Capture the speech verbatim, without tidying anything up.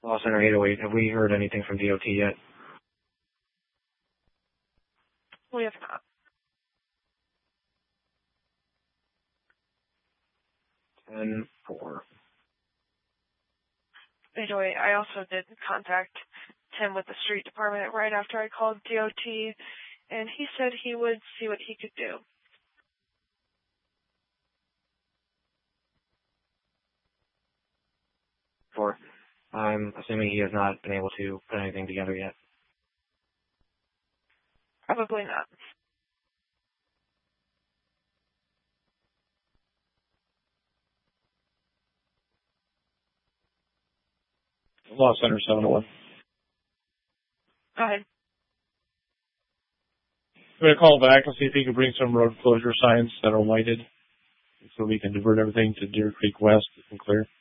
Law Center eight oh eight. Have we heard anything from D O T yet? We have not. ten four. eight oh eight, I also did contact Tim with the street department right after I called D O T, and he said he would see what he could do. Four. I'm assuming he has not been able to put anything together yet. Probably not. Law Center seven oh one. Go ahead. I'm going to call back and see if he can bring some road closure signs that are lighted so we can divert everything to Deer Creek West and clear.